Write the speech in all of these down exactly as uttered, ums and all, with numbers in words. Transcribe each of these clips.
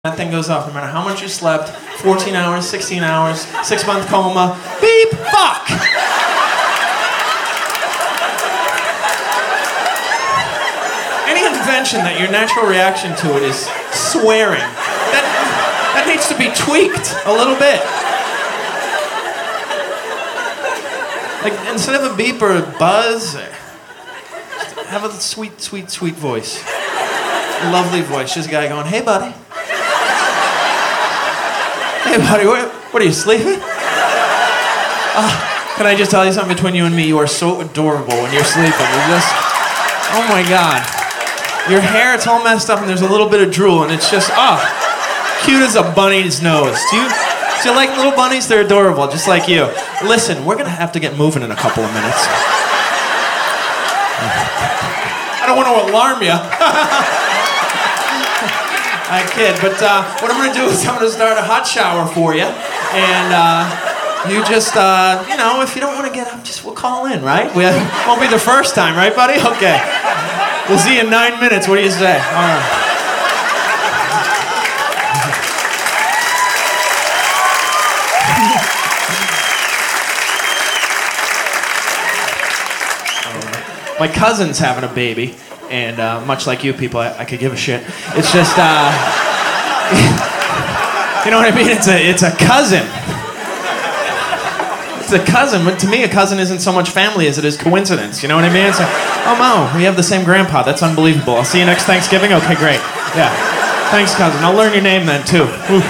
That thing goes off no matter how much you slept, fourteen hours, sixteen hours, six month coma, beep, fuck! Any invention that your natural reaction to it is swearing, that, that needs to be tweaked a little bit. Like, instead of a beep or a buzz, have a sweet, sweet, sweet voice. A lovely voice. Just a guy going, hey, buddy. Hey, buddy, what, what are you, sleeping? Uh, can I just tell you something between you and me? You are so adorable when you're sleeping. You're just, oh my God. Your hair, it's all messed up and there's a little bit of drool and it's just, oh, cute as a bunny's nose. Do you, do you like little bunnies? They're adorable, just like you. Listen, we're gonna have to get moving in a couple of minutes. I don't want to alarm you. I kid, but uh, what I'm going to do is I'm going to start a hot shower for you, and uh, you just, uh, you know, if you don't want to get up, just we'll call in, right? We have, won't be the first time, right, buddy? Okay. We'll see you in nine minutes. What do you say? All right. My cousin's having a baby. And uh, much like you people, I, I could give a shit. It's just, uh, you know what I mean? It's a, it's a cousin. It's a cousin, but to me, a cousin isn't so much family as it is coincidence. You know what I mean? It's like, oh, Mo, we have the same grandpa. That's unbelievable. I'll see you next Thanksgiving? Okay, great. Yeah. Thanks, cousin. I'll learn your name then, too. Ooh.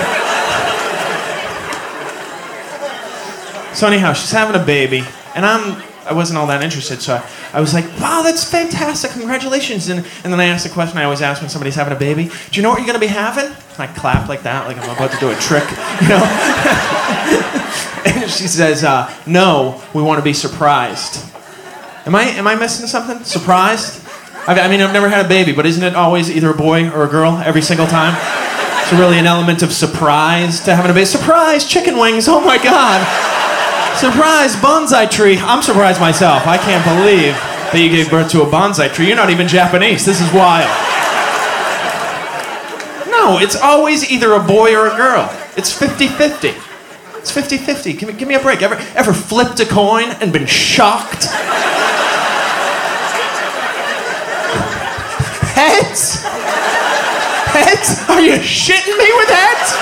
So anyhow, she's having a baby, and I'm... I wasn't all that interested, so I, I was like, wow, that's fantastic, congratulations. And, and then I asked the question I always ask when somebody's having a baby, do you know what you're going to be having? And I clap like that, like I'm about to do a trick, you know? And she says, uh, no, we want to be surprised. Am I, am I missing something? Surprised? I, I mean, I've never had a baby, but isn't it always either a boy or a girl every single time? So really an element of surprise to having a baby. Surprise, chicken wings, oh my God. Surprise, bonsai tree. I'm surprised myself. I can't believe that you gave birth to a bonsai tree. You're not even Japanese. This is wild. No, it's always either a boy or a girl. It's fifty-fifty. It's fifty-fifty. Give me, give me a break. Ever, ever flipped a coin and been shocked? Heads? Heads? Are you shitting me with heads?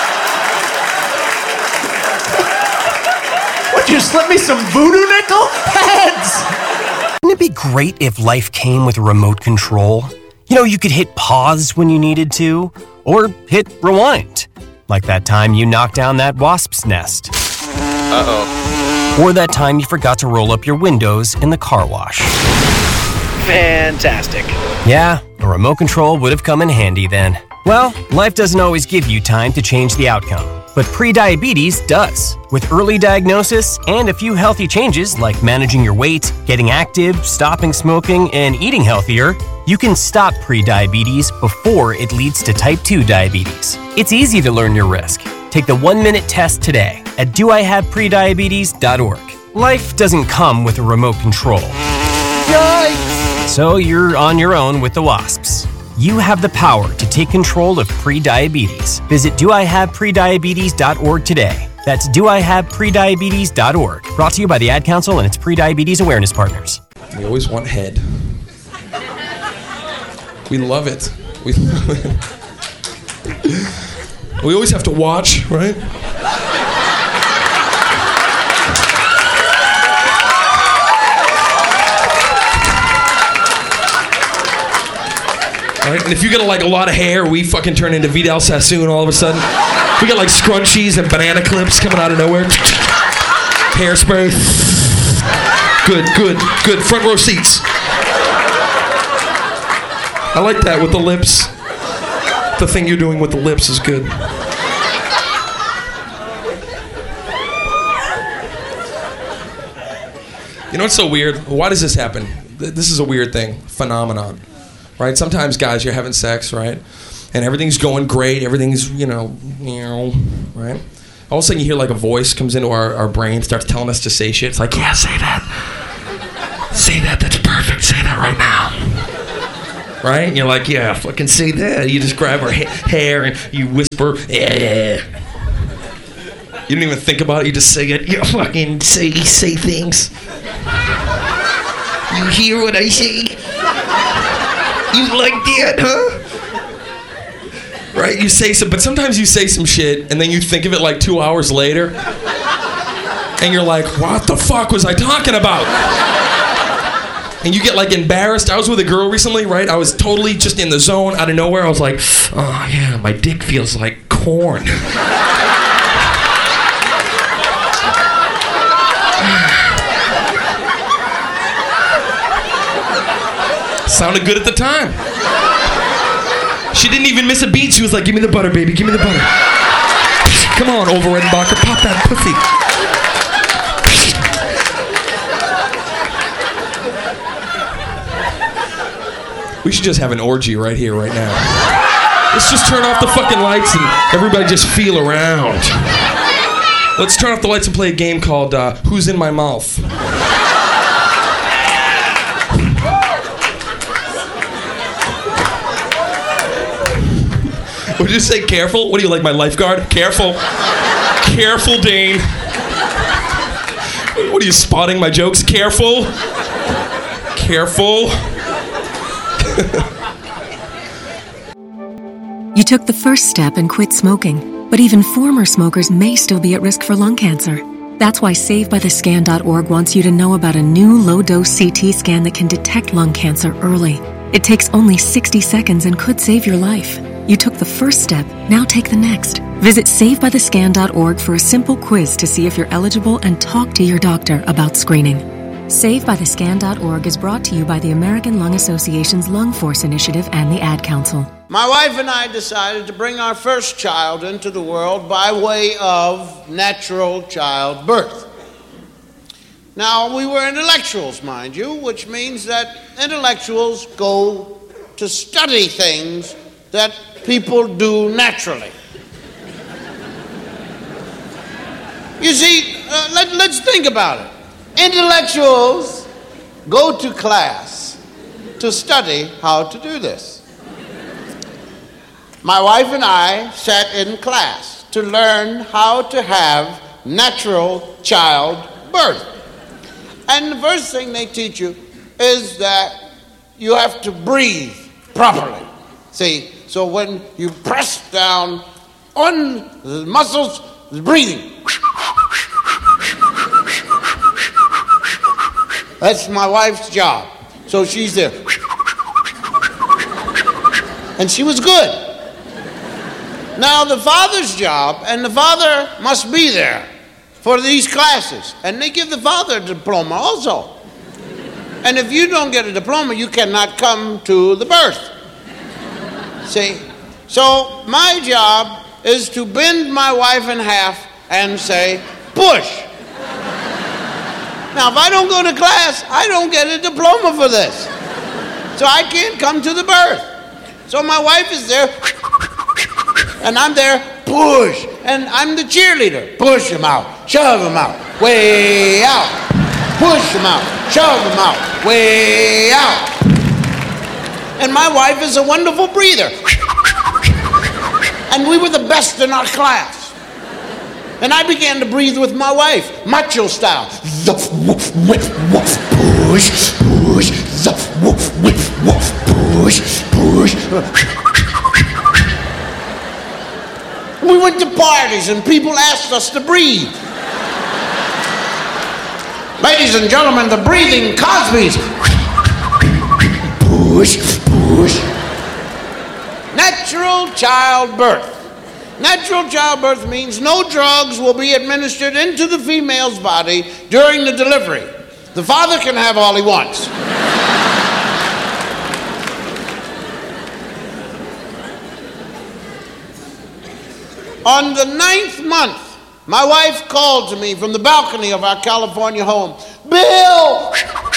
You slip me some voodoo nickel? Heads! Wouldn't it be great if life came with a remote control? You know, you could hit pause when you needed to, or hit rewind. Like that time you knocked down that wasp's nest. Uh-oh. Or that time you forgot to roll up your windows in the car wash. Fantastic. Yeah, a remote control would have come in handy then. Well, life doesn't always give you time to change the outcome. But prediabetes does. With early diagnosis and a few healthy changes like managing your weight, getting active, stopping smoking, and eating healthier, you can stop prediabetes before it leads to type two diabetes. It's easy to learn your risk. Take the one-minute test today at do I have prediabetes dot org. Life doesn't come with a remote control. Yikes! So you're on your own with the wasps. You have the power to take control of prediabetes. Visit do I have prediabetes dot org today. That's do I have prediabetes dot org. Brought to you by the Ad Council and its prediabetes awareness partners. We always want head. We love it. We love it. We always have to watch, right? Right? And if you get like a lot of hair, we fucking turn into Vidal Sassoon all of a sudden. We got like scrunchies and banana clips coming out of nowhere. Hairspray. Good, good, good. Front row seats. I like that with the lips. The thing you're doing with the lips is good. You know what's so weird? Why does this happen? This is a weird thing, phenomenon. Right? Sometimes, guys, you're having sex, right? And everything's going great. Everything's, you know, you know, right? All of a sudden, you hear like a voice comes into our, our brain, starts telling us to say shit. It's like, yeah, say that. Say that. That's perfect. Say that right now. right? And you're like, yeah, fucking say that. You just grab her ha- hair and you whisper, yeah. You don't even think about it. You just say it. You fucking say say things. You hear what I say? You like that, huh? Right? You say some, but sometimes you say some shit and then you think of it like two hours later, and you're like, what the fuck was I talking about? And you get like embarrassed. I was with a girl recently, right? I was totally just in the zone, out of nowhere. I was like, oh yeah, my dick feels like corn. Sounded good at the time. She didn't even miss a beat. She was like, give me the butter, baby, give me the butter. Come on, Over Redenbacher, pop that pussy. We should just have an orgy right here, right now. Let's just turn off the fucking lights and everybody just feel around. Let's turn off the lights and play a game called uh, Who's in My Mouth? Would you say careful? What do you like, my lifeguard? Careful. Careful, Dane. What are you, spotting my jokes? Careful. Careful. You took the first step and quit smoking, but even former smokers may still be at risk for lung cancer. That's why Save By The Scan dot org wants you to know about a new low-dose C T scan that can detect lung cancer early. It takes only sixty seconds and could save your life. You took the first step, now take the next. Visit Save By The Scan dot org for a simple quiz to see if you're eligible and talk to your doctor about screening. Save By The Scan dot org is brought to you by the American Lung Association's Lung Force Initiative and the Ad Council. My wife and I decided to bring our first child into the world by way of natural childbirth. Now, we were intellectuals, mind you, which means that intellectuals go to study things that people do naturally. You see, uh, let, let's think about it. Intellectuals go to class to study how to do this. My wife and I sat in class to learn how to have natural childbirth. And the first thing they teach you is that you have to breathe properly. See, so when you press down on the muscles, the breathing. That's my wife's job. So she's there. And she was good. Now the father's job, and the father must be there for these classes. And they give the father a diploma also. And if you don't get a diploma, you cannot come to the birth. See? So my job is to bend my wife in half and say, push. Now, if I don't go to class, I don't get a diploma for this. So I can't come to the birth. So my wife is there, and I'm there, push. And I'm the cheerleader. Push him out, shove him out, way out. Push him out, shove him out, way out. And my wife is a wonderful breather. And we were the best in our class. And I began to breathe with my wife, macho style. Zuff, woof, whiff, woof, push, push, zuff, woof, whiff, woof, push, push. We went to parties and people asked us to breathe. Ladies and gentlemen, the breathing Cosby's. Push, push. Natural childbirth. Natural childbirth means no drugs will be administered into the female's body during the delivery. The father can have all he wants. On the ninth month, my wife called to me from the balcony of our California home, Bill!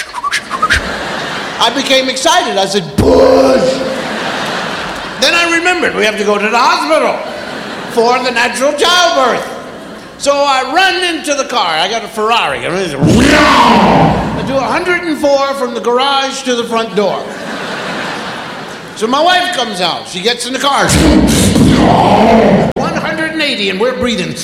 I became excited. I said, push! Then I remembered we have to go to the hospital for the natural childbirth. So I run into the car. I got a Ferrari. I do one hundred four from the garage to the front door. So my wife comes out. She gets in the car. one hundred eighty, and we're breathing.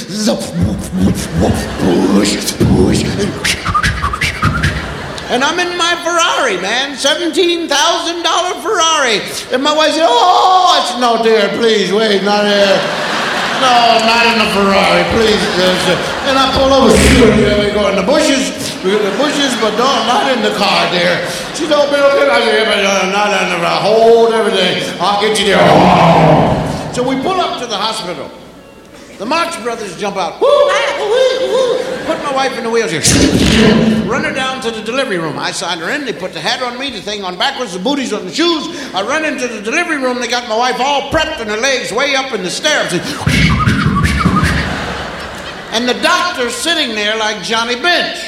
And I'm in my Ferrari, man, seventeen thousand dollars Ferrari. And my wife said, oh, I said, no, dear, please, wait, not here. No, not in the Ferrari, please. And I pull over, we go in the bushes, we go in the bushes, but no, not in the car, dear. She told me, okay, I said, yeah, not in the Ferrari, hold everything, I'll get you there. So we pull up to the hospital. The Marx Brothers jump out. Woo, ah, woo, woo. Put my wife in the wheelchair. Run her down to the delivery room. I signed her in. They put the hat on me, the thing on backwards, the booties on the shoes. I run into the delivery room. They got my wife all prepped and her legs way up in the stairs. And the doctor's sitting there like Johnny Bench.